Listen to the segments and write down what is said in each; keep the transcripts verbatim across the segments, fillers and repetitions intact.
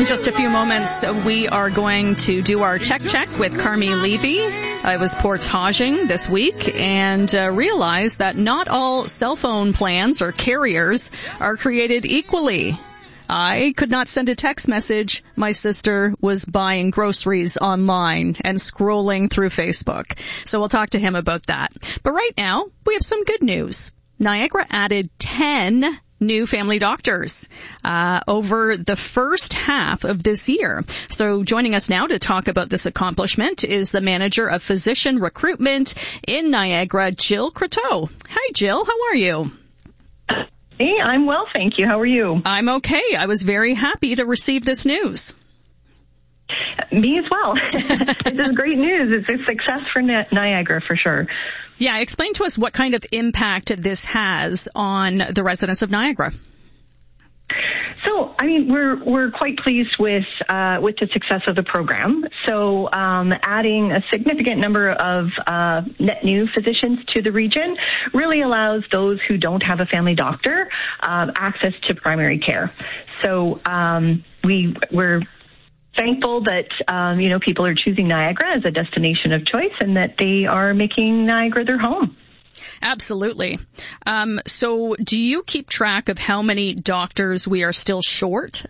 In just a few moments, we are going to do our check check with Carmi Levy. I was portaging this week and uh, realized that not all cell phone plans or carriers are created equally. I could not send a text message. My sister was buying groceries online and scrolling through Facebook. So we'll talk to him about that. But right now, we have some good news. Niagara added ten new family doctors uh, over the first half of this year. So joining us now to talk about this accomplishment is the manager of physician recruitment in Niagara, Jill Croteau. Hi, Jill. How are you? Hey, I'm well, thank you. How are you? I'm okay. I was very happy to receive this news. Me as well. This is great news. It's a success for Ni- Niagara for sure. Yeah, explain to us what kind of impact this has on the residents of Niagara. So, I mean, we're we're quite pleased with uh, with the success of the program. So, um, adding a significant number of uh, net new physicians to the region really allows those who don't have a family doctor uh, access to primary care. So, um, we we're thankful that, um, you know, people are choosing Niagara as a destination of choice and that they are making Niagara their home. Absolutely. Um, so do you keep track of how many doctors we are still short?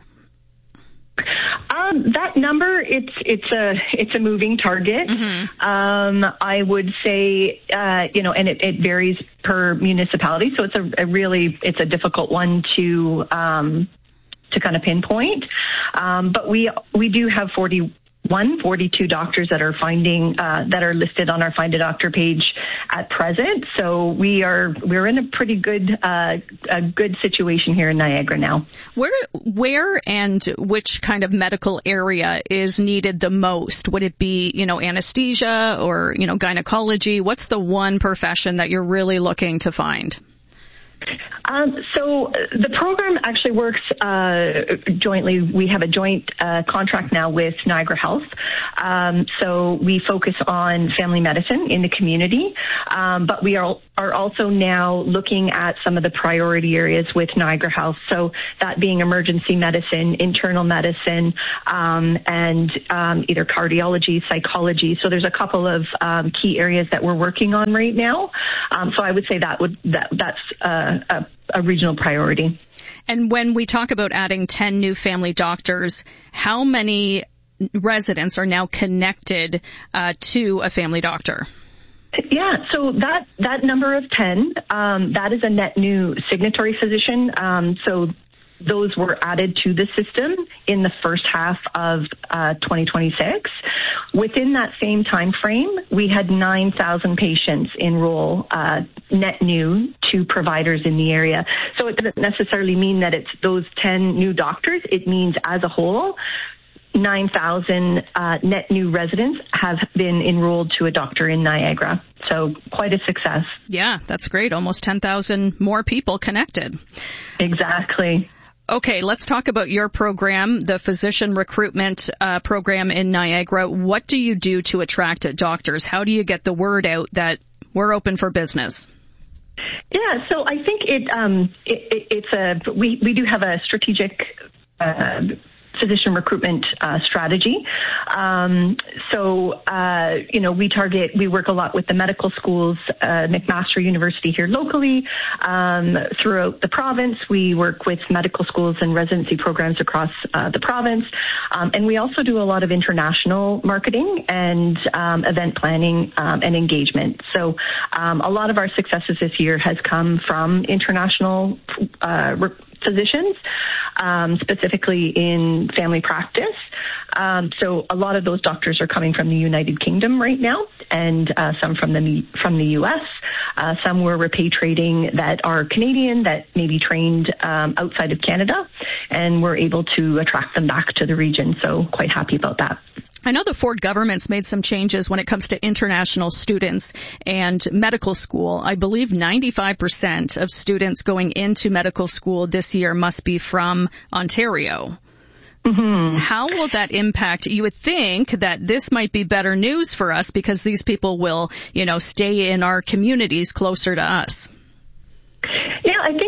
Um, that number, it's it's a it's a moving target. Mm-hmm. Um, I would say, uh, you know, and it, it varies per municipality. So it's a, a really it's a difficult one to um, to kind of pinpoint. Um, but we we do have forty-one, forty-two doctors that are finding uh, that are listed on our Find a Doctor page at present. So we are we're in a pretty good uh, a good situation here in Niagara now. Where where and which kind of medical area is needed the most? Would it be, you know, anesthesia or, you know, gynecology? What's the one profession that you're really looking to find? Um, so the program actually works uh, jointly. We have a joint uh, contract now with Niagara Health. Um, so we focus on family medicine in the community, um, but we are, are also now looking at some of the priority areas with Niagara Health. So that being emergency medicine, internal medicine, um, and um, either cardiology, psychology. So there's a couple of um, key areas that we're working on right now. Um, so I would say that would that that's uh, a a regional priority. And when we talk about adding ten new family doctors, how many residents are now connected uh, to a family doctor? Yeah, so that, that number of ten, um, that is a net new signatory physician. Um, so those were added to the system in the first half of uh, twenty twenty-six. Within that same time frame, we had nine thousand patients enroll uh, net new to providers in the area. So it doesn't necessarily mean that it's those ten new doctors. It means as a whole, nine thousand uh, net new residents have been enrolled to a doctor in Niagara. So quite a success. Yeah, that's great. Almost ten thousand more people connected. Exactly. Okay, let's talk about your program, the physician recruitment uh, program in Niagara. What do you do to attract doctors? How do you get the word out that we're open for business? Yeah, so I think it, um, it, it it's a we, we do have a strategic uh, physician recruitment uh, strategy. Um, so, uh, you know, we target, we work a lot with the medical schools, uh, McMaster University here locally. Um, throughout the province, we work with medical schools and residency programs across uh, the province. Um, and we also do a lot of international marketing and um, event planning um, and engagement. So um, a lot of our successes this year has come from international uh, re- physicians, um, specifically in family practice. Um, so a lot of those doctors are coming from the United Kingdom right now, and uh, some from the from the U S. Uh, some were repatriating that are Canadian that maybe trained um, outside of Canada, and we're able to attract them back to the region. So quite happy about that. I know the Ford government's made some changes when it comes to international students and medical school. I believe ninety-five percent of students going into medical school this year must be from Ontario. Mm-hmm. How will that impact? You would think that this might be better news for us because these people will, you know, stay in our communities closer to us. Yeah, I think there's quite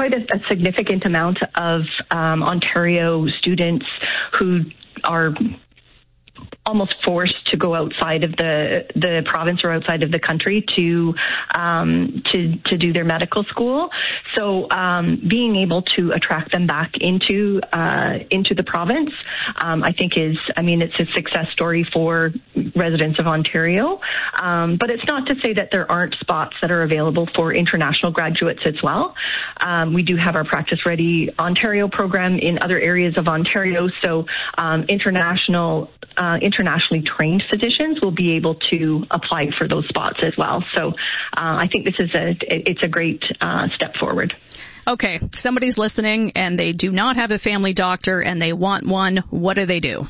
quite a, a significant amount of um, Ontario students who are almost forced to go outside of the the province or outside of the country to um, to to do their medical school. So um, being able to attract them back into uh, into the province, um, I think is, I mean, it's a success story for residents of Ontario. Um, but it's not to say that there aren't spots that are available for international graduates as well. Um, we do have our Practice Ready Ontario program in other areas of Ontario. So um, international uh, internationally trained physicians will be able to apply for those spots as well. So uh, I think this is a it's a great uh, step forward. Okay, somebody's listening and they do not have a family doctor and they want one. What do they do?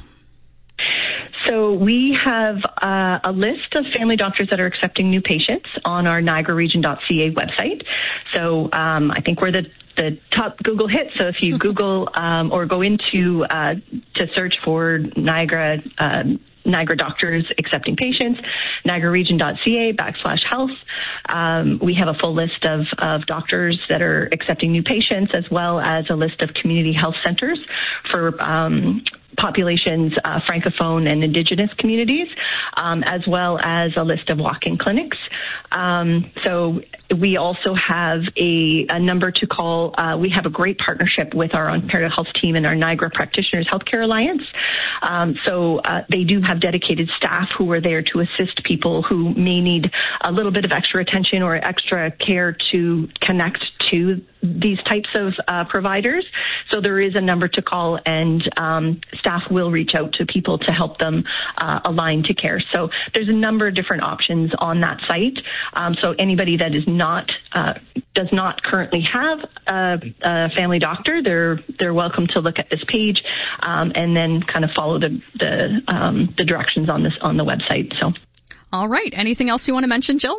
So we have uh, a list of family doctors that are accepting new patients on our niagara region dot c a website. So um, I think we're the the top Google hit. So if you Google um, or go into uh, to search for Niagara um, Niagara doctors accepting patients, niagara region dot c a backslash health. Um, we have a full list of, of doctors that are accepting new patients, as well as a list of community health centers for um, populations, uh, Francophone and Indigenous communities, um, as well as a list of walk-in clinics. Um, so we also have a, a number to call. Uh, we have a great partnership with our Ontario Health team and our Niagara Practitioners Healthcare Alliance. Um, so uh, they do have dedicated staff who are there to assist people who may need a little bit of extra attention or extra care to connect to these types of uh, providers. So there is a number to call, and um, staff will reach out to people to help them uh, align to care. So there's a number of different options on that site. Um, so anybody that is not uh, does not currently have a, a family doctor, they're they're welcome to look at this page um, and then kind of follow the the, um, the directions on this on the website. So, all right. Anything else you want to mention, Jill?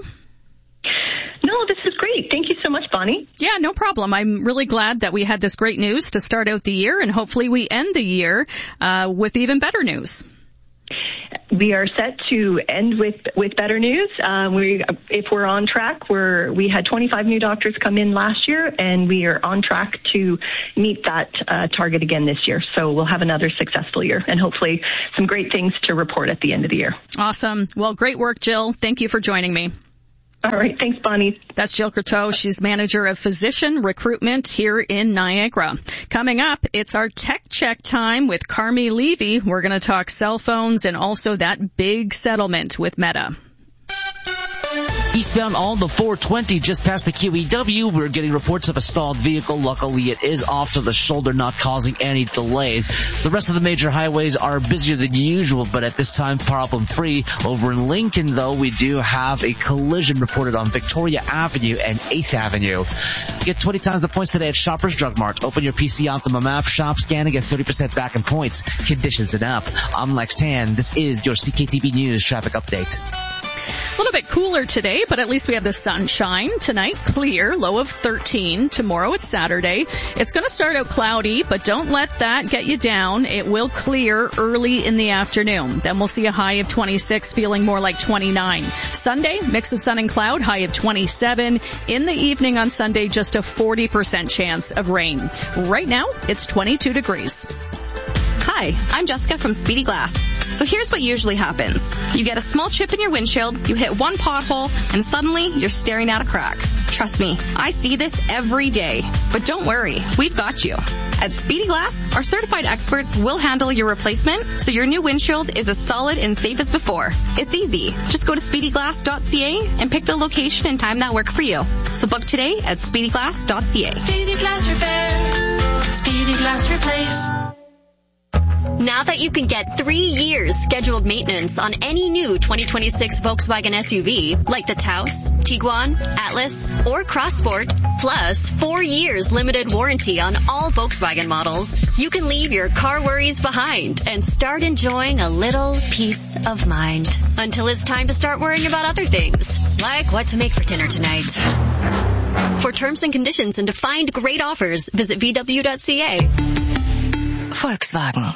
No, this is great. Thank you so much, Bonnie. Yeah, no problem. I'm really glad that we had this great news to start out the year, and hopefully we end the year uh, with even better news. We are set to end with, with better news. Uh, we, if we're on track, we're, we had twenty-five new doctors come in last year, and we are on track to meet that uh, target again this year. So we'll have another successful year, and hopefully some great things to report at the end of the year. Awesome. Well, great work, Jill. Thank you for joining me. All right. Thanks, Bonnie. That's Jill Croteau. She's manager of physician recruitment here in Niagara. Coming up, it's our tech check time with Carmi Levy. We're going to talk cell phones and also that big settlement with Meta. Eastbound on the four twenty, just past the Q E W, we're getting reports of a stalled vehicle. Luckily, it is off to the shoulder, not causing any delays. The rest of the major highways are busier than usual, but at this time, problem-free. Over in Lincoln, though, we do have a collision reported on Victoria Avenue and eighth Avenue. Get twenty times the points today at Shoppers Drug Mart. Open your P C Optimum app, shop, scan, and get thirty percent back in points. Conditions and up. I'm Lex Tan. This is your C K T B News traffic update. A little bit cooler today, but at least we have the sunshine. Tonight, clear, low of thirteen. Tomorrow, it's Saturday. It's going to start out cloudy, but don't let that get you down. It will clear early in the afternoon. Then we'll see a high of twenty-six, feeling more like twenty-nine. Sunday, mix of sun and cloud, high of twenty-seven. In the evening on Sunday, just a forty percent chance of rain. Right now, it's twenty-two degrees. Hi, I'm Jessica from Speedy Glass. So here's what usually happens. You get a small chip in your windshield, you hit one pothole, and suddenly you're staring at a crack. Trust me, I see this every day. But don't worry, we've got you. At Speedy Glass, our certified experts will handle your replacement so your new windshield is as solid and safe as before. It's easy. Just go to speedy glass dot c a and pick the location and time that work for you. So book today at speedy glass dot c a. Speedy Glass Repair. Speedy Glass Replace. Now that you can get three years scheduled maintenance on any new twenty twenty-six Volkswagen S U V, like the Taos, Tiguan, Atlas, or Crossport, plus four years limited warranty on all Volkswagen models, you can leave your car worries behind and start enjoying a little peace of mind. Until it's time to start worrying about other things, like what to make for dinner tonight. For terms and conditions and to find great offers, visit v w dot c a. Volkswagen.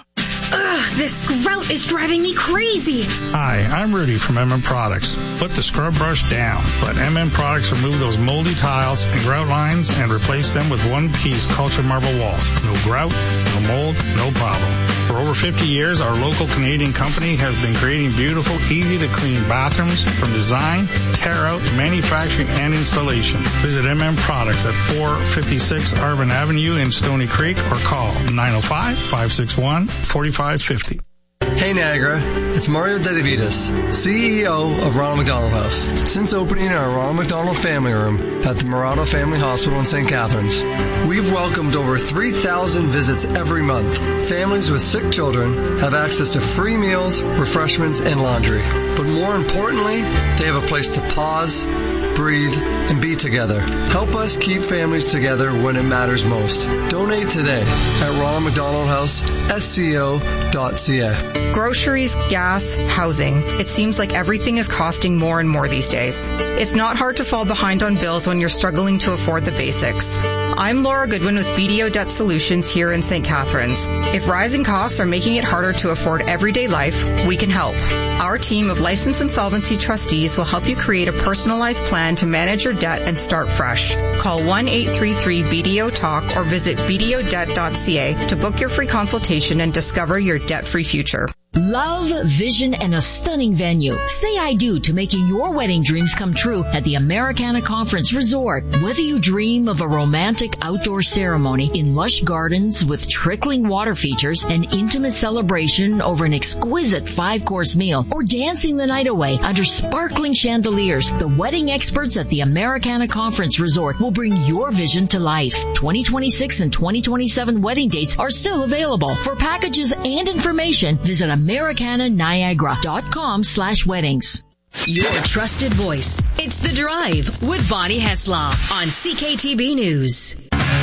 Ugh, this grout is driving me crazy. Hi, I'm Rudy from M M Products. Put the scrub brush down. Let M M Products remove those moldy tiles and grout lines and replace them with one-piece cultured marble walls. No grout, no mold, no problem. For over fifty years, our local Canadian company has been creating beautiful, easy-to-clean bathrooms from design, tear-out, manufacturing, and installation. Visit M M Products at four fifty-six Arvin Avenue in Stony Creek or call nine oh five, five six one, four five five zero. Hey Niagara, it's Mario Dedivitas, C E O of Ronald McDonald House. Since opening our Ronald McDonald Family Room at the Murado Family Hospital in Saint Catharines, we've welcomed over three thousand visits every month. Families with sick children have access to free meals, refreshments, and laundry. But more importantly, they have a place to pause, breathe, and be together. Help us keep families together when it matters most. Donate today at Ronald McDonald House, S C O dot C A. Groceries, gas, housing. It seems like everything is costing more and more these days. It's not hard to fall behind on bills when you're struggling to afford the basics. I'm Laura Goodwin with B D O Debt Solutions here in Saint Catharines. If rising costs are making it harder to afford everyday life, we can help. Our team of licensed insolvency trustees will help you create a personalized plan to manage your debt and start fresh. Call one eight three three B D O talk or visit B D O debt dot C A to book your free consultation and discover your debt-free future. Love, vision, and a stunning venue. Say I do to making your wedding dreams come true at the Americana Conference Resort. Whether you dream of a romantic outdoor ceremony in lush gardens with trickling water features, an intimate celebration over an exquisite five-course meal, or dancing the night away under sparkling chandeliers, the wedding experts at the Americana Conference Resort will bring your vision to life. twenty twenty-six and twenty twenty-seven wedding dates are still available. For packages and information, visit Americana Niagara dot com slash weddings. Your trusted voice. It's The Drive with Bonnie Hetzlaff on C K T B News.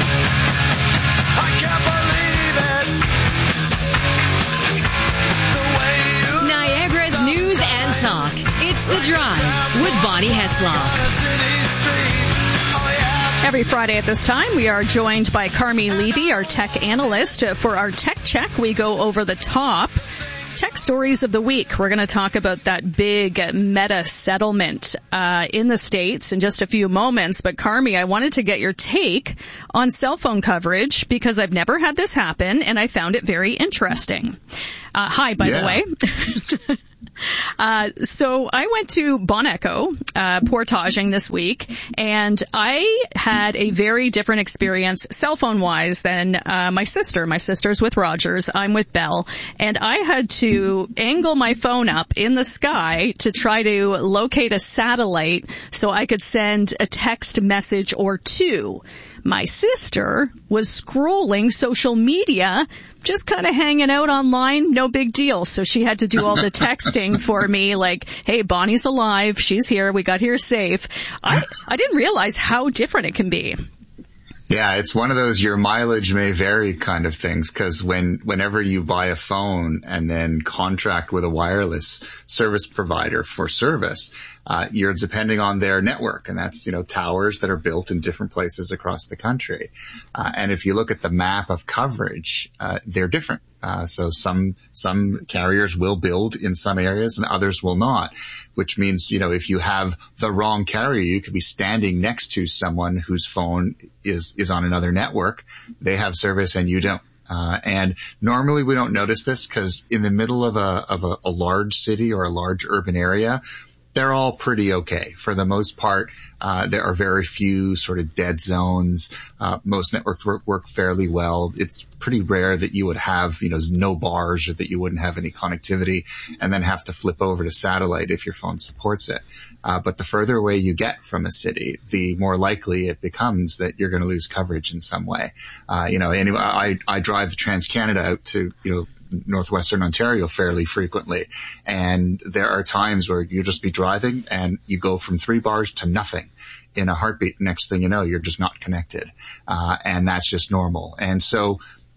I can't believe it. Niagara's news and talk. It's The Drive with Bonnie Hetzlaff. Every Friday at this time, we are joined by Carmi Levy, our tech analyst. For our tech check, we go over the top tech stories of the week. We're going to talk about that big Meta settlement uh, in the States in just a few moments. But Carmi, I wanted to get your take on cell phone coverage because I've never had this happen, and I found it very interesting. Uh, hi, by yeah. the way. Uh, so I went to Bon Echo, uh, portaging this week, and I had a very different experience cell phone wise than, uh, my sister. My sister's with Rogers. I'm with Bell, and I had to angle my phone up in the sky to try to locate a satellite so I could send a text message or two. My sister was scrolling social media, just kind of hanging out online, no big deal. So she had to do all the texting for me, like, hey, Bonnie's alive, she's here, we got here safe. I, I didn't realize how different it can be. Yeah, it's one of those your mileage may vary kind of things, because when whenever you buy a phone and then contract with a wireless service provider for service, uh, you're depending on their network, and that's, you know, towers that are built in different places across the country. Uh, and if you look at the map of coverage, uh, they're different. Uh, so some, some carriers will build in some areas and others will not, which means, you know, if you have the wrong carrier, you could be standing next to someone whose phone is, is on another network. They have service and you don't. Uh, and normally we don't notice this because in the middle of a, of a, a large city or a large urban area, they're all pretty okay. For the most part, uh, there are very few sort of dead zones. Uh, most networks work, work fairly well. It's pretty rare that you would have, you know, no bars or that you wouldn't have any connectivity and then have to flip over to satellite if your phone supports it. Uh, but the further away you get from a city, the more likely it becomes that you're going to lose coverage in some way. Uh, you know, anyway, I, I drive TransCanada out to, you know, Northwestern Ontario fairly frequently. And there are times where you just be driving and you go from three bars to nothing in a heartbeat. Next thing you know, you're just not connected. Uh, and that's just normal. And so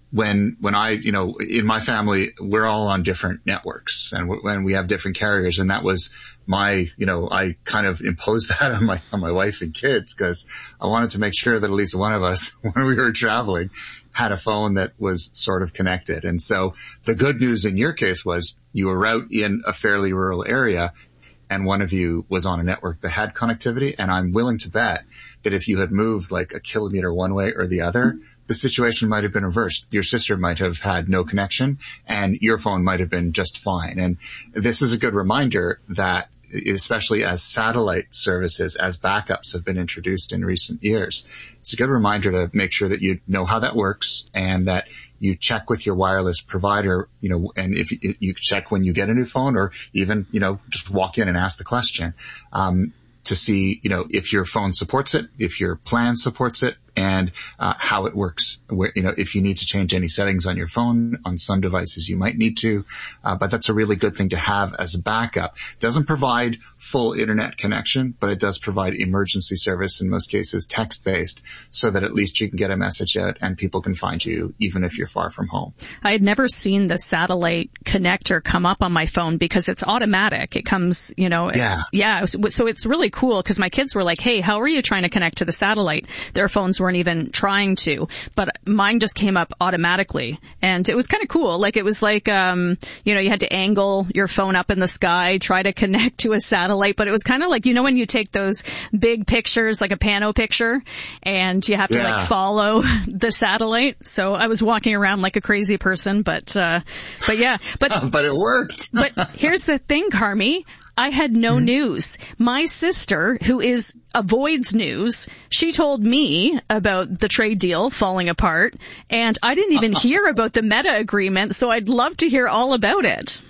when, when I, you know, in my family, we're all on different networks and when we have different carriers. And that was my, you know, I kind of imposed that on my, on my wife and kids because I wanted to make sure that at least one of us, when we were traveling, had a phone that was sort of connected. And so the good news in your case was you were out in a fairly rural area and one of you was on a network that had connectivity. And I'm willing to bet that if you had moved like a kilometer one way or the other, the situation might have been reversed. Your sister might have had no connection and your phone might have been just fine. And this is a good reminder that especially as satellite services, as backups have been introduced in recent years, it's a good reminder to make sure that you know how that works and that you check with your wireless provider, you know, and if you, you check when you get a new phone or even, you know, just walk in and ask the question, um, to see, you know, if your phone supports it, if your plan supports it, and uh, how it works. Where, you know, if you need to change any settings on your phone, on some devices you might need to, uh, but that's a really good thing to have as a backup. It doesn't provide full internet connection, but it does provide emergency service, in most cases text-based, so that at least you can get a message out and people can find you even if you're far from home. I had never seen the satellite connector come up on my phone because it's automatic. It comes, you know, yeah, yeah. So it's really cool because my kids were like, "Hey, how are you trying to connect to the satellite?" Their phones weren't even trying to, but mine just came up automatically, and it was kind of cool. Like it was like, um, you know, you had to angle your phone up in the sky, try to connect to a satellite, but it was kind of like, you know, when you take those big pictures, like a pano picture, and you have to yeah. like follow the satellite. So I was walking around like a crazy person, but, uh, but yeah, but, but it worked. But here's the thing, Carmi. I had no mm-hmm. news. My sister, who is avoids news, she told me about the trade deal falling apart, and I didn't even hear about the Meta agreement, so I'd love to hear all about it.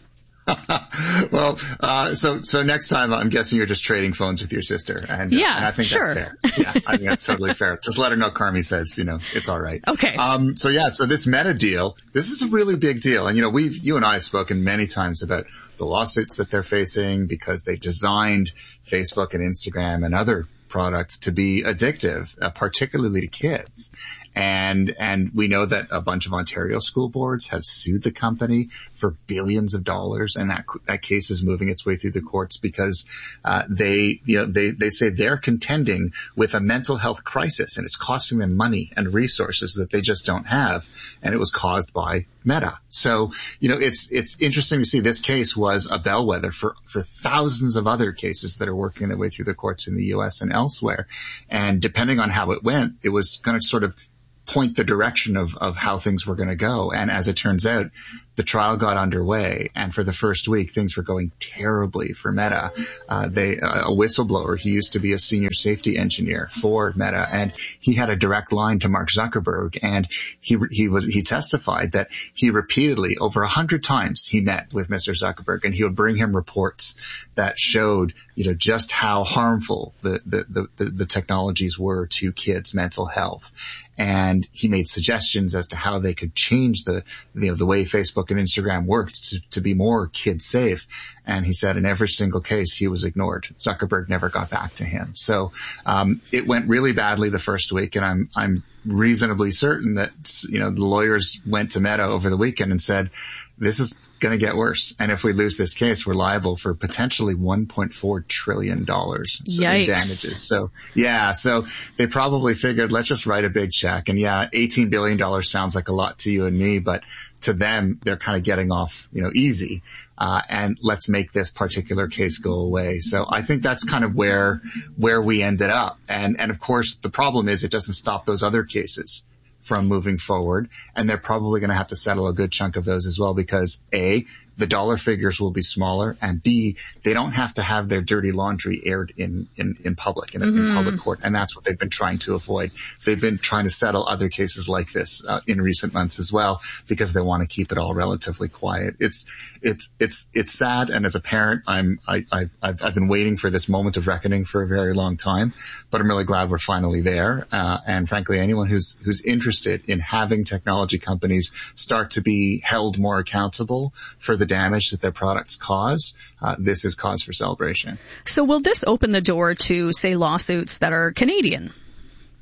Well, uh, so, so next time I'm guessing you're just trading phones with your sister. And, uh, yeah, and I think sure. that's fair. Yeah, I think that's totally fair. Just let her know Carmi says, you know, it's all right. Okay. Um, so yeah, so this Meta deal, this is a really big deal. And, you know, we've, you and I have spoken many times about the lawsuits that they're facing because they designed Facebook and Instagram and other products to be addictive, uh, particularly to kids. And, and we know that a bunch of Ontario school boards have sued the company for billions of dollars. And that, that case is moving its way through the courts because, uh, they, you know, they, they say they're contending with a mental health crisis and it's costing them money and resources that they just don't have. And it was caused by Meta. So, you know, it's, it's interesting to see this case was a bellwether for, for thousands of other cases that are working their way through the courts in the U S and elsewhere. And depending on how it went, it was going to sort of point the direction of, of how things were going to go. And as it turns out, the trial got underway, and for the first week, things were going terribly for Meta. Uh, they, uh, a whistleblower, he used to be a senior safety engineer for Meta, and he had a direct line to Mark Zuckerberg, and he, he was, he testified that he repeatedly, over a hundred times, he met with Mister Zuckerberg, and he would bring him reports that showed, you know, just how harmful the, the, the, the technologies were to kids' mental health. And he made suggestions as to how they could change the, you know, the way Facebook and Instagram worked to, to be more kid safe. And he said in every single case he was ignored. Zuckerberg never got back to him. So, um, it went really badly the first week, and I'm, I'm reasonably certain that, you know, the lawyers went to Meta over the weekend and said, this is going to get worse. And if we lose this case, we're liable for potentially one point four trillion dollars in damages. So yeah, so they probably figured, let's just write a big check. And yeah, eighteen billion dollars sounds like a lot to you and me, but to them, they're kind of getting off, you know, easy. Uh, and let's make this particular case go away. So I think that's kind of where, where we ended up. And, and of course, the problem is it doesn't stop those other cases from moving forward, and they're probably going to have to settle a good chunk of those as well because A, the dollar figures will be smaller, and B, they don't have to have their dirty laundry aired in, in, in public, in, mm-hmm. in public court, and that's what they've been trying to avoid. They've been trying to settle other cases like this uh, in recent months as well because they want to keep it all relatively quiet. It's, it's, it's, it's sad, and as a parent, I'm, I, I've, I've, I've been waiting for this moment of reckoning for a very long time, but I'm really glad we're finally there, uh, and frankly, anyone who's, who's interested in having technology companies start to be held more accountable for the damage that their products cause, uh, this is cause for celebration. So will this open the door to, say, lawsuits that are Canadian?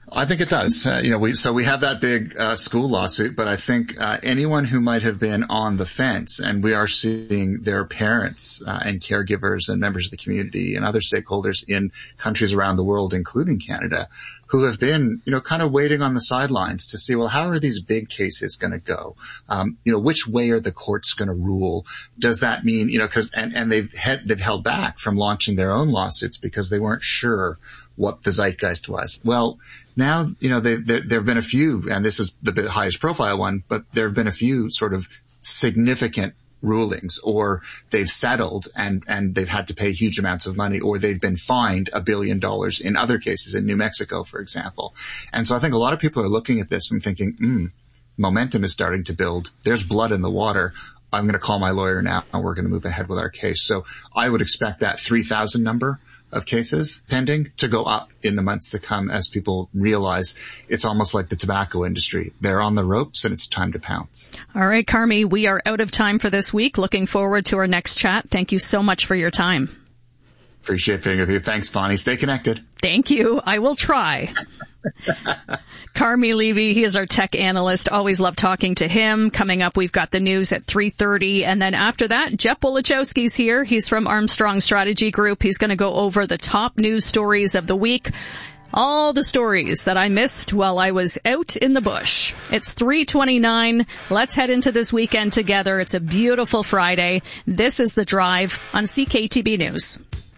I think it does. Uh, you know, we, so we have that big, uh, school lawsuit, but I think, uh, anyone who might have been on the fence, and we are seeing their parents, uh, and caregivers and members of the community and other stakeholders in countries around the world, including Canada, who have been, you know, kind of waiting on the sidelines to see, well, how are these big cases going to go? Um, you know, which way are the courts going to rule? Does that mean, you know, cause, and, and they've had, they've held back from launching their own lawsuits because they weren't sure what the zeitgeist was. Well, now, you know, there, there have been a few, and this is the highest profile one, but there have been a few sort of significant rulings, or they've settled and, and they've had to pay huge amounts of money, or they've been fined a billion dollars in other cases, in New Mexico, for example. And so I think a lot of people are looking at this and thinking, hmm, momentum is starting to build. There's blood in the water. I'm going to call my lawyer now and we're going to move ahead with our case. So I would expect that three thousand number of cases pending to go up in the months to come as people realize it's almost like the tobacco industry. They're on the ropes and it's time to pounce. All right, Carmi, we are out of time for this week. Looking forward to our next chat. Thank you so much for your time. Appreciate being with you. Thanks, Bonnie. Stay connected. Thank you. I will try. Carmi Levy, he is our tech analyst. Always love talking to him. Coming up, we've got the news at three thirty. And then after that, Jeff Wolichowski's here. He's from Armstrong Strategy Group. He's going to go over the top news stories of the week. All the stories that I missed while I was out in the bush. It's three twenty-nine. Let's head into this weekend together. It's a beautiful Friday. This is The Drive on C K T B News.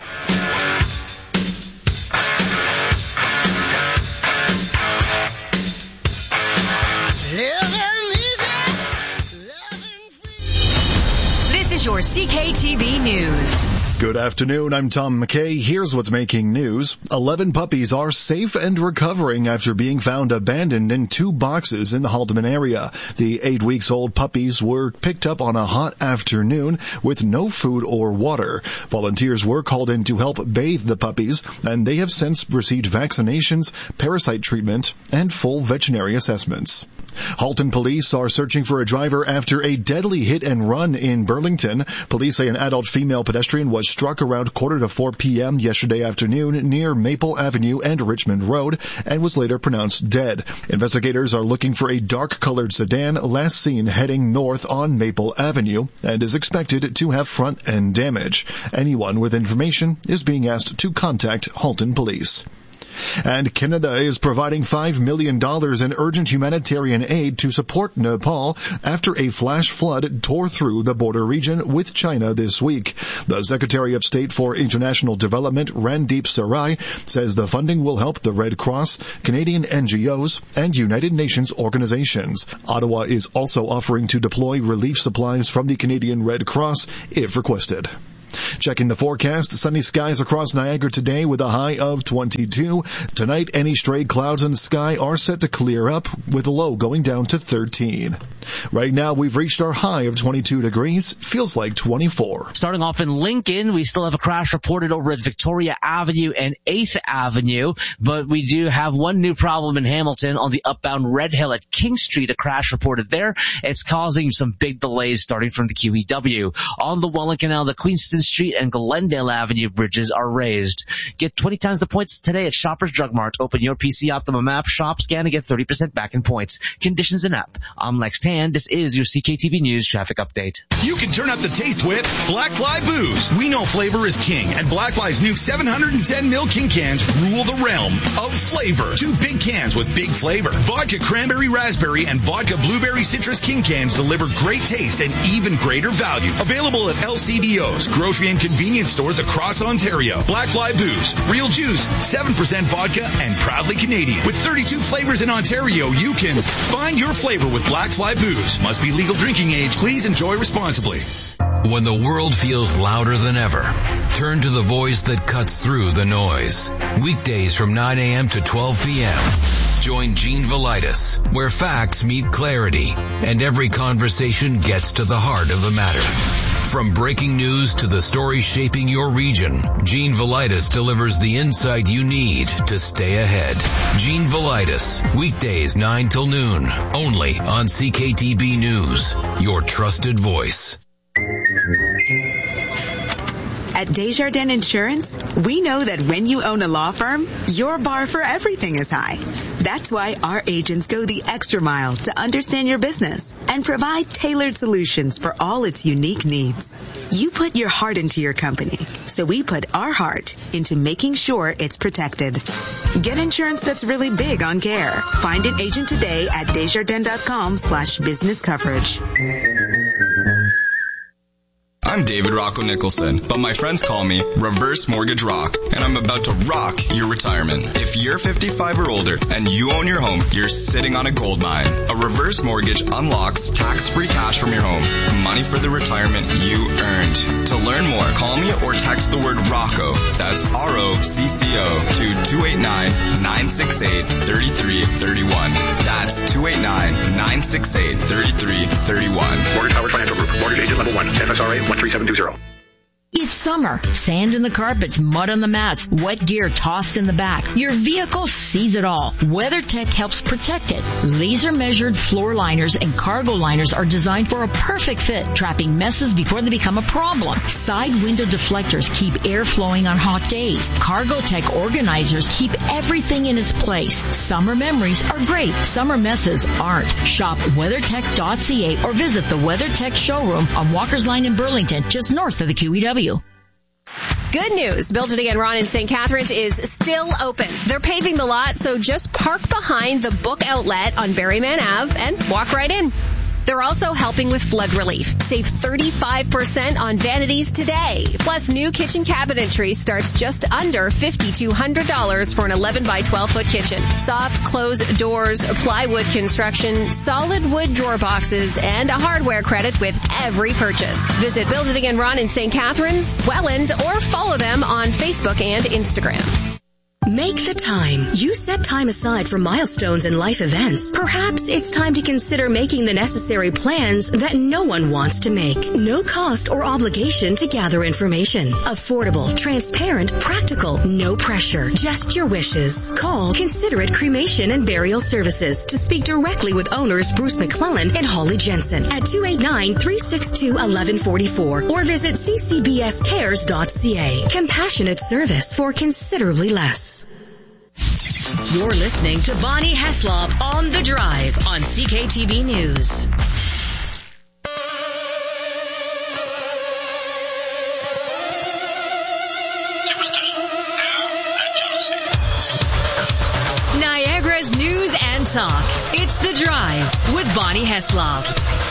This is your C K T B News. Good afternoon, I'm Tom McKay. Here's what's making news. Eleven puppies are safe and recovering after being found abandoned in two boxes in the Haldeman area. The eight weeks old puppies were picked up on a hot afternoon with no food or water. Volunteers were called in to help bathe the puppies, and they have since received vaccinations, parasite treatment, and full veterinary assessments. Halton police are searching for a driver after a deadly hit and run in Burlington. Police say an adult female pedestrian was struck around quarter to four p.m. yesterday afternoon near Maple Avenue and Richmond Road and was later pronounced dead. Investigators are looking for a dark-colored sedan last seen heading north on Maple Avenue and is expected to have front-end damage. Anyone with information is being asked to contact Halton Police. And Canada is providing five million dollars in urgent humanitarian aid to support Nepal after a flash flood tore through the border region with China this week. The Secretary of State for International Development, Randeep Sarai, says the funding will help the Red Cross, Canadian N G Os, and United Nations organizations. Ottawa is also offering to deploy relief supplies from the Canadian Red Cross if requested. Checking the forecast, sunny skies across Niagara today with a high of twenty-two. Tonight, any stray clouds in the sky are set to clear up with a low going down to thirteen. Right now, we've reached our high of twenty-two degrees. Feels like twenty-four. Starting off in Lincoln, we still have a crash reported over at Victoria Avenue and eighth Avenue, but we do have one new problem in Hamilton on the upbound Red Hill at King Street. A crash reported there. It's causing some big delays starting from the Q E W. On the Welland Canal, the Queenston Street and Glendale Avenue bridges are raised. Get twenty times the points today at Shoppers Drug Mart. Open your P C Optimum app, shop, scan, and get thirty percent back in points. Conditions in app. I'm Lex Tan. This is your C K T V News traffic update. You can turn up the taste with Black Fly Booze. We know flavor is king, and Black Fly's new seven hundred ten milliliter King cans rule the realm of flavor. Two big cans with big flavor. Vodka Cranberry Raspberry and Vodka Blueberry Citrus King cans deliver great taste and even greater value. Available at L C B Os, grocery and convenience stores across Ontario. Black Fly Booze, real juice, seven percent vodka, and proudly Canadian. With thirty-two flavors in Ontario, you can find your flavor with Black Fly Booze. Must be legal drinking age. Please enjoy responsibly. When the world feels louder than ever, turn to the voice that cuts through the noise. Weekdays from nine a.m. to twelve p.m. Join Gene Velitis, where facts meet clarity and every conversation gets to the heart of the matter. From breaking news to the stories shaping your region, Gene Velitis delivers the insight you need to stay ahead. Gene Velitis, weekdays nine till noon, only on C K T B News, your trusted voice. At Desjardins Insurance, we know that when you own a law firm, your bar for everything is high. That's why our agents go the extra mile to understand your business and provide tailored solutions for all its unique needs. You put your heart into your company, so we put our heart into making sure it's protected. Get insurance that's really big on care. Find an agent today at Desjardins.com slash business coverage. I'm David Rocco Nicholson, but my friends call me Reverse Mortgage Rock, and I'm about to rock your retirement. If you're fifty-five or older and you own your home, you're sitting on a gold mine. A reverse mortgage unlocks tax-free cash from your home, money for the retirement you earned. To learn more, call me or text the word Rocco, that's R O C C O, to two eight nine, nine six eight, three three three one. That's two eight nine, nine six eight, three three three one. Mortgage Howard Financial Group. Mortgage agent level one. F S R A one three seven two zero. It's summer. Sand in the carpets, mud on the mats, wet gear tossed in the back. Your vehicle sees it all. WeatherTech helps protect it. Laser-measured floor liners and cargo liners are designed for a perfect fit, trapping messes before they become a problem. Side window deflectors keep air flowing on hot days. Cargotech organizers keep everything in its place. Summer memories are great. Summer messes aren't. Shop weathertech dot c a or visit the WeatherTech showroom on Walker's Line in Burlington, just north of the Q E W. Good news. Build It Again Ron in Saint Catharines is still open. They're paving the lot, so just park behind the book outlet on Berryman Avenue and walk right in. They're also helping with flood relief. Save thirty-five percent on vanities today. Plus, new kitchen cabinetry starts just under five thousand two hundred dollars for an eleven by twelve foot kitchen. Soft closed doors, plywood construction, solid wood drawer boxes, and a hardware credit with every purchase. Visit Build It Again Ron in Saint Catharines, Welland, or follow them on Facebook and Instagram. Make the time. You set time aside for milestones and life events. Perhaps it's time to consider making the necessary plans that no one wants to make. No cost or obligation to gather information. Affordable, transparent, practical, no pressure. Just your wishes. Call Considerate Cremation and Burial Services to speak directly with owners Bruce McClellan and Holly Jensen at two eight nine, three six two, one one four four or visit c c b s cares dot c a. Compassionate service for considerably less. You're listening to Bonnie Heslop on The Drive on C K T B News. Niagara's news and talk. It's The Drive with Bonnie Heslop.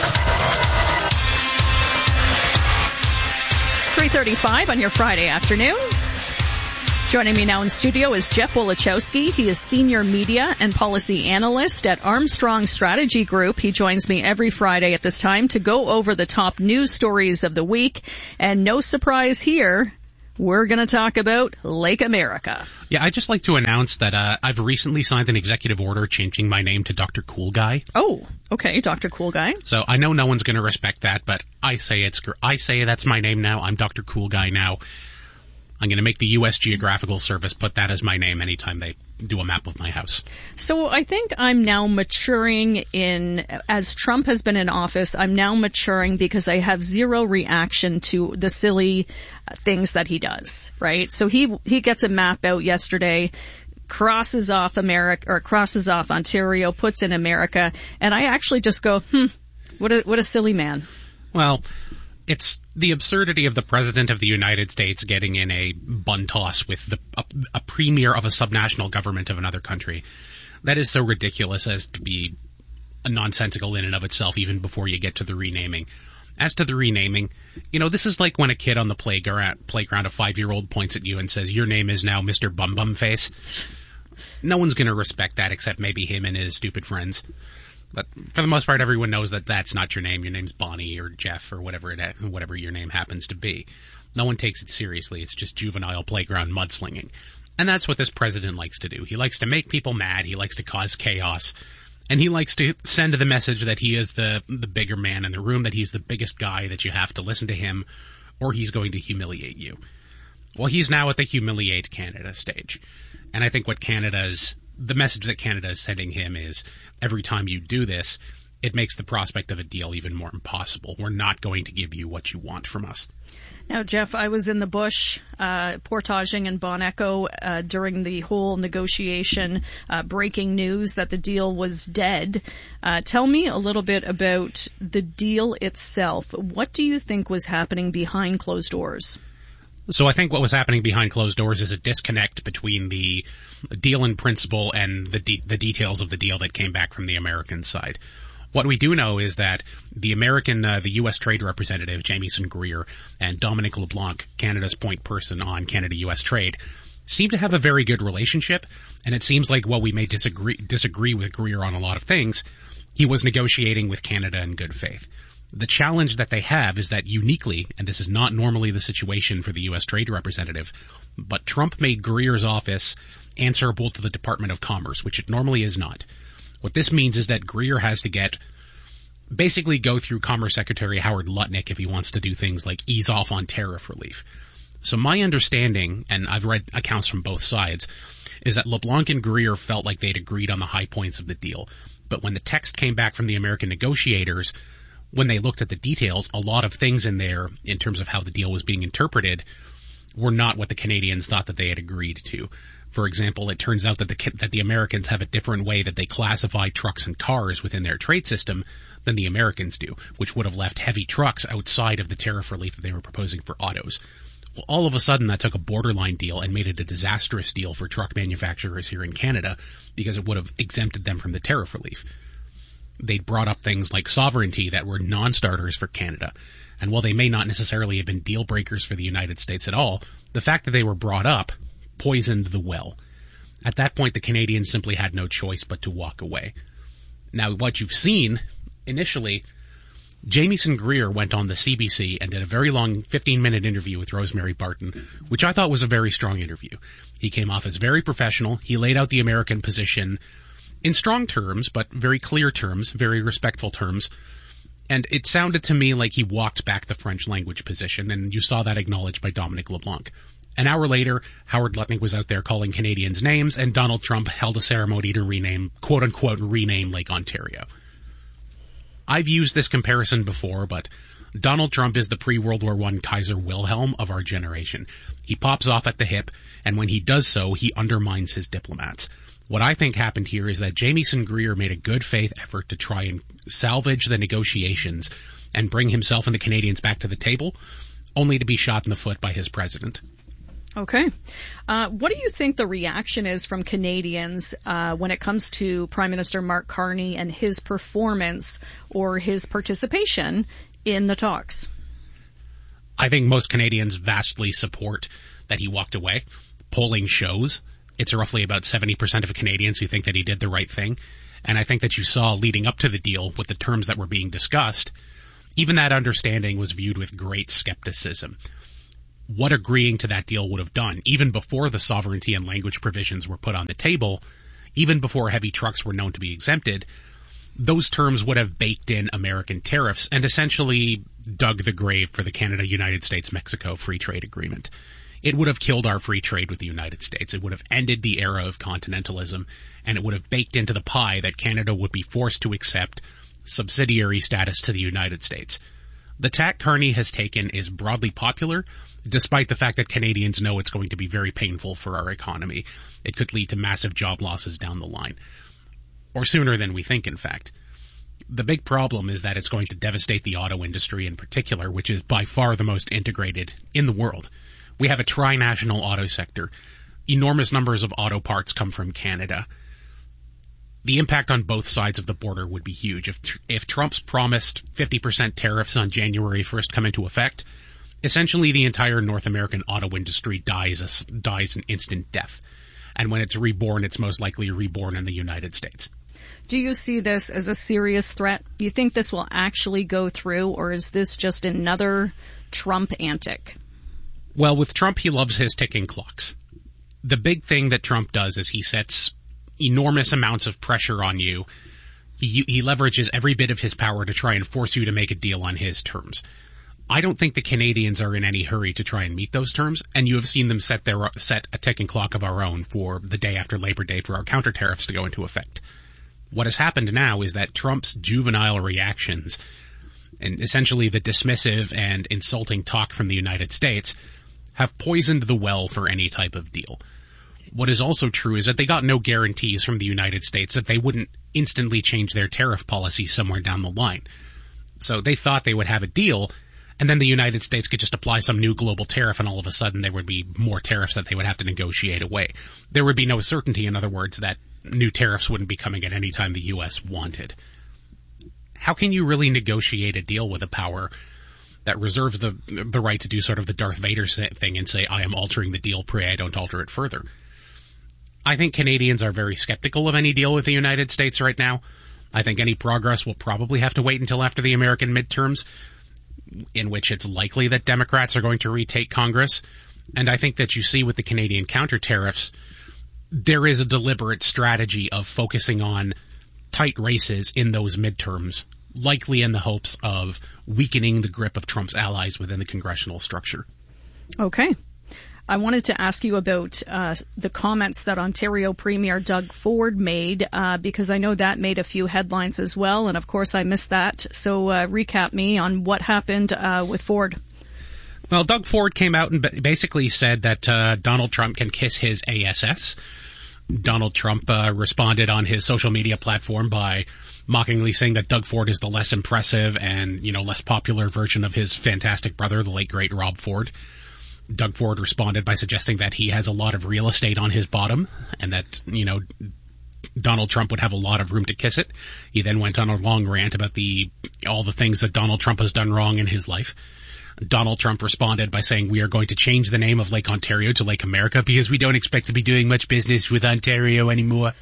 three thirty-five on your Friday afternoon. Joining me now in studio is Jeff Wolichowski. He is Senior Media and Policy Analyst at Armstrong Strategy Group. He joins me every Friday at this time to go over the top news stories of the week. And no surprise here, we're going to talk about Lake America. Yeah, I'd just like to announce that uh, I've recently signed an executive order changing my name to Doctor Cool Guy. Oh, okay, Doctor Cool Guy. So I know no one's going to respect that, but I say it's I say that's my name now. I'm Doctor Cool Guy now. I'm going to make the U S Geographical Service put that as my name anytime they do a map of my house. So I think I'm now maturing in, as Trump has been in office, I'm now maturing because I have zero reaction to the silly things that he does, right? So he, he gets a map out yesterday, crosses off America, or crosses off Ontario, puts in America, and I actually just go, hmm, what a, what a silly man. Well, it's the absurdity of the President of the United States getting in a bun toss with the, a, a premier of a subnational government of another country. That is so ridiculous as to be a nonsensical in and of itself, even before you get to the renaming. As to the renaming, you know, this is like when a kid on the playground, playground a five-year-old, points at you and says, your name is now Mister Bum Bum Face. No one's going to respect that except maybe him and his stupid friends. But for the most part, everyone knows that that's not your name. Your name's Bonnie or Jeff or whatever it whatever your name happens to be. No one takes it seriously. It's just juvenile playground mudslinging. And that's what this president likes to do. He likes to make people mad. He likes to cause chaos. And he likes to send the message that he is the, the bigger man in the room, that he's the biggest guy, that you have to listen to him, or he's going to humiliate you. Well, he's now at the humiliate Canada stage. And I think what Canada's the message that Canada is sending him is, every time you do this, it makes the prospect of a deal even more impossible. We're not going to give you what you want from us. Now, Jeff, I was in the bush, uh, portaging in Bon Echo uh, during the whole negotiation, uh, breaking news that the deal was dead. Uh, tell me a little bit about the deal itself. What do you think was happening behind closed doors? So I think what was happening behind closed doors is a disconnect between the deal in principle and the de- the details of the deal that came back from the American side. What we do know is that the American, uh, the U S Trade Representative, Jamieson Greer, and Dominic LeBlanc, Canada's point person on Canada-U S trade, seem to have a very good relationship, and it seems like while we may disagree, disagree with Greer on a lot of things, he was negotiating with Canada in good faith. The challenge that they have is that uniquely, and this is not normally the situation for the U S Trade Representative, but Trump made Greer's office answerable to the Department of Commerce, which it normally is not. What this means is that Greer has to get, basically go through Commerce Secretary Howard Lutnick if he wants to do things like ease off on tariff relief. So my understanding, and I've read accounts from both sides, is that LeBlanc and Greer felt like they'd agreed on the high points of the deal. But when the text came back from the American negotiators, when they looked at the details, a lot of things in there, in terms of how the deal was being interpreted, were not what the Canadians thought that they had agreed to. For example, it turns out that the that the Americans have a different way that they classify trucks and cars within their trade system than the Americans do, which would have left heavy trucks outside of the tariff relief that they were proposing for autos. Well, all of a sudden, that took a borderline deal and made it a disastrous deal for truck manufacturers here in Canada because it would have exempted them from the tariff relief. They'd brought up things like sovereignty that were non-starters for Canada. And while they may not necessarily have been deal breakers for the United States at all, the fact that they were brought up poisoned the well. At that point, the Canadians simply had no choice but to walk away. Now, what you've seen, initially, Jamieson Greer went on the C B C and did a very long fifteen-minute interview with Rosemary Barton, which I thought was a very strong interview. He came off as very professional. He laid out the American position in strong terms, but very clear terms, very respectful terms. And it sounded to me like he walked back the French language position, and you saw that acknowledged by Dominic LeBlanc. An hour later, Howard Lutnick was out there calling Canadians names, and Donald Trump held a ceremony to rename, quote-unquote, rename Lake Ontario. I've used this comparison before, but Donald Trump is the pre-World War One Kaiser Wilhelm of our generation. He pops off at the hip, and when he does so, he undermines his diplomats. What I think happened here is that Jamieson Greer made a good faith effort to try and salvage the negotiations and bring himself and the Canadians back to the table, only to be shot in the foot by his president. Okay. Uh, what do you think the reaction is from Canadians uh, when it comes to Prime Minister Mark Carney and his performance or his participation in the talks? I think most Canadians vastly support that he walked away. Polling shows it's roughly about seventy percent of Canadians who think that he did the right thing. And I think that you saw leading up to the deal with the terms that were being discussed, even that understanding was viewed with great skepticism. What agreeing to that deal would have done, even before the sovereignty and language provisions were put on the table, even before heavy trucks were known to be exempted, those terms would have baked in American tariffs and essentially dug the grave for the Canada-United States-Mexico free trade agreement. It would have killed our free trade with the United States. It would have ended the era of continentalism, and it would have baked into the pie that Canada would be forced to accept subsidiary status to the United States. The tack Carney has taken is broadly popular, despite the fact that Canadians know it's going to be very painful for our economy. It could lead to massive job losses down the line. Or sooner than we think, in fact. The big problem is that it's going to devastate the auto industry in particular, which is by far the most integrated in the world. We have a tri-national auto sector. Enormous numbers of auto parts come from Canada. The impact on both sides of the border would be huge. If if Trump's promised fifty percent tariffs on January first come into effect, essentially the entire North American auto industry dies a, dies an instant death. And when it's reborn, it's most likely reborn in the United States. Do you see this as a serious threat? Do you think this will actually go through, or is this just another Trump antic? Well, with Trump, he loves his ticking clocks. The big thing that Trump does is he sets enormous amounts of pressure on you. He, he leverages every bit of his power to try and force you to make a deal on his terms. I don't think the Canadians are in any hurry to try and meet those terms, and you have seen them set their set a ticking clock of our own for the day after Labor Day for our counter tariffs to go into effect. What has happened now is that Trump's juvenile reactions and essentially the dismissive and insulting talk from the United States have poisoned the well for any type of deal. What is also true is that they got no guarantees from the United States that they wouldn't instantly change their tariff policy somewhere down the line. So they thought they would have a deal, and then the United States could just apply some new global tariff, and all of a sudden there would be more tariffs that they would have to negotiate away. There would be no certainty, in other words, that new tariffs wouldn't be coming at any time the U S wanted. How can you really negotiate a deal with a power that reserves the the right to do sort of the Darth Vader thing and say, I am altering the deal, pray I don't alter it further? I think Canadians are very skeptical of any deal with the United States right now. I think any progress will probably have to wait until after the American midterms, in which it's likely that Democrats are going to retake Congress. And I think that you see with the Canadian counter tariffs, there is a deliberate strategy of focusing on tight races in those midterms, likely in the hopes of weakening the grip of Trump's allies within the congressional structure. Okay. I wanted to ask you about uh, the comments that Ontario Premier Doug Ford made, uh, because I know that made a few headlines as well, and of course I missed that. So uh, recap me on what happened uh, with Ford. Well, Doug Ford came out and basically said that uh, Donald Trump can kiss his A S S. Donald Trump uh, responded on his social media platform by mockingly saying that Doug Ford is the less impressive and, you know, less popular version of his fantastic brother, the late great Rob Ford. Doug Ford responded by suggesting that he has a lot of real estate on his bottom and that, you know, Donald Trump would have a lot of room to kiss it. He then went on a long rant about the all the things that Donald Trump has done wrong in his life. Donald Trump responded by saying, we are going to change the name of Lake Ontario to Lake America because we don't expect to be doing much business with Ontario anymore.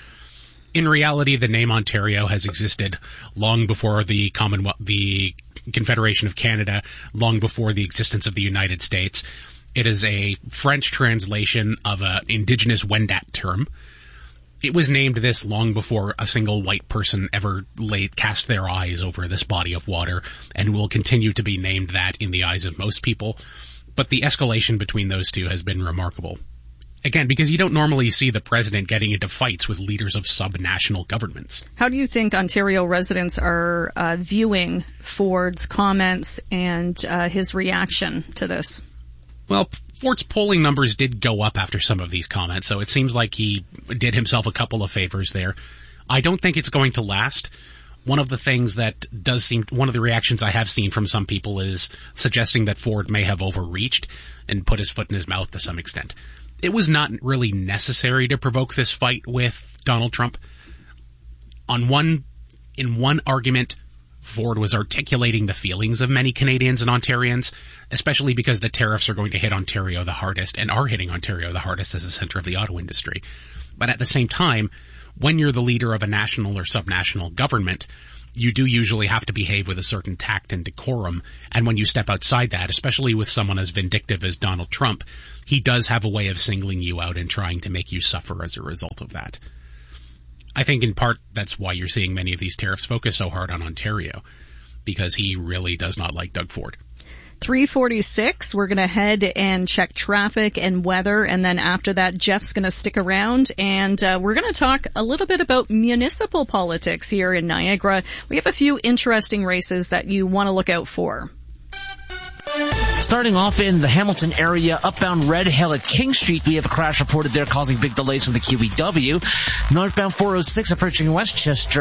In reality, the name Ontario has existed long before the Commonwealth, the Confederation of Canada, long before the existence of the United States. It is a French translation of an indigenous Wendat term. It was named this long before a single white person ever laid, cast their eyes over this body of water, and will continue to be named that in the eyes of most people. But the escalation between those two has been remarkable. Again, because you don't normally see the president getting into fights with leaders of subnational governments. How do you think Ontario residents are uh, viewing Ford's comments and uh, his reaction to this? Well, Ford's polling numbers did go up after some of these comments, so it seems like he did himself a couple of favors there. I don't think it's going to last. One of the things that does seem, one of the reactions I have seen from some people is suggesting that Ford may have overreached and put his foot in his mouth to some extent. It was not really necessary to provoke this fight with Donald Trump. On one, in one argument, Ford was articulating the feelings of many Canadians and Ontarians, especially because the tariffs are going to hit Ontario the hardest and are hitting Ontario the hardest as the center of the auto industry. But at the same time, when you're the leader of a national or subnational government, you do usually have to behave with a certain tact and decorum. And when you step outside that, especially with someone as vindictive as Donald Trump, he does have a way of singling you out and trying to make you suffer as a result of that. I think in part that's why you're seeing many of these tariffs focus so hard on Ontario, because he really does not like Doug Ford. three forty-six, we're going to head and check traffic and weather, and then after that, Jeff's going to stick around, and uh, we're going to talk a little bit about municipal politics here in Niagara. We have a few interesting races that you want to look out for. Starting off in the Hamilton area, upbound Red Hill at King Street, we have a crash reported there causing big delays from the Q E W. Northbound four oh six approaching Westchester.